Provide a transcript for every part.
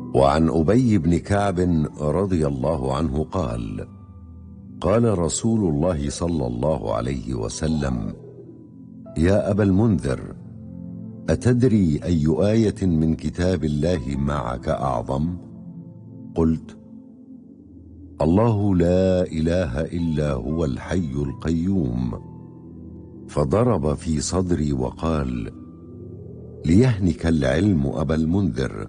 وعن أبي بن كعب رضي الله عنه قال: قال رسول الله صلى الله عليه وسلم: يا أبا المنذر، أتدري أي آية من كتاب الله معك أعظم؟ قلت: الله لا إله إلا هو الحي القيوم. فضرب في صدري وقال: ليهنك العلم أبا المنذر.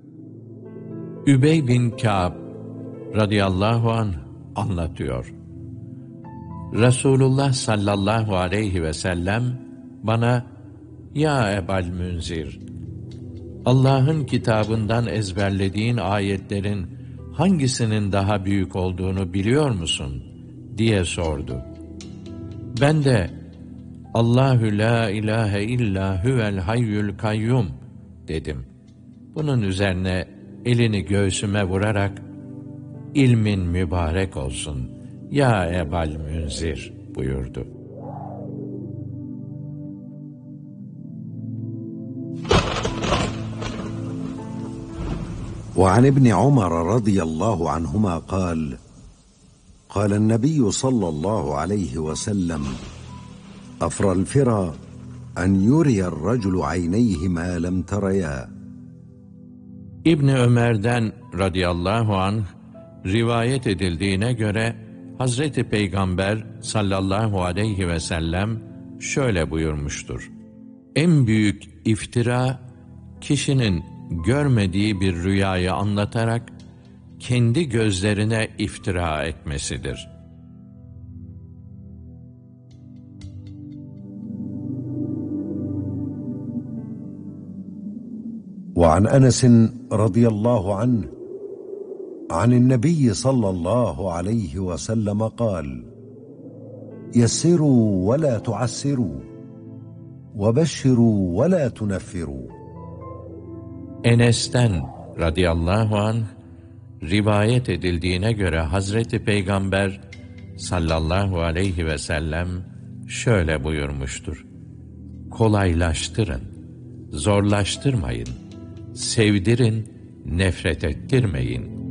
Übey bin Kâb radıyallahu anh anlatıyor. Resulullah sallallahu aleyhi ve sellem bana, ya Ebal Münzir, Allah'ın kitabından ezberlediğin ayetlerin hangisinin daha büyük olduğunu biliyor musun diye sordu. Ben de Allahü la ilahe illa huvel hayyül kayyum dedim. Bunun üzerine elini göğsüme vurarak, ilmin mübarek olsun ya Ebal Münzir buyurdu. وعن ابن عمر رضي الله عنهما قال: قال النبي صلى الله عليه وسلم: أفرى الفرى أن يري الرجل عينيه ما لم تريا. İbni Ömer'den radıyallahu anh rivayet edildiğine göre Hazreti Peygamber sallallahu aleyhi ve sellem şöyle buyurmuştur: En büyük iftira, kişinin görmediği bir rüyayı anlatarak kendi gözlerine iftira etmesidir. وعن أنس رضي الله عنه عن النبي صلى الله عليه وسلم قال: يسروا ولا تعسروا وبشروا ولا تنفروا. Enes'ten radıyallahu anh rivayet edildiğine göre Hazreti Peygamber sallallahu aleyhi ve sellem şöyle buyurmuştur: Kolaylaştırın, zorlaştırmayın, sevdirin, nefret ettirmeyin.